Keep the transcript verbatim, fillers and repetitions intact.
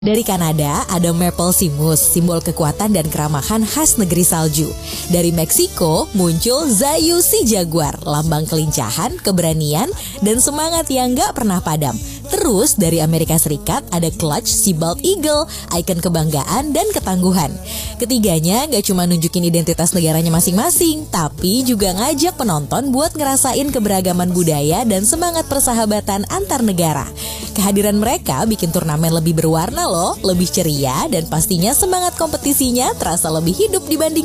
Dari Kanada, ada Maple Simus, simbol kekuatan dan keramahan khas negeri salju. Dari Meksiko, muncul Zayu si Jaguar, lambang kelincahan, keberanian, dan semangat yang gak pernah padam. Terus dari Amerika Serikat ada Clutch si Bald Eagle, ikon kebanggaan dan ketangguhan. Ketiganya gak cuma nunjukin identitas negaranya masing-masing, tapi juga ngajak penonton buat ngerasain keberagaman budaya dan semangat persahabatan antar negara. Kehadiran mereka bikin turnamen lebih berwarna loh, lebih ceria, dan pastinya semangat kompetisinya terasa lebih hidup dibanding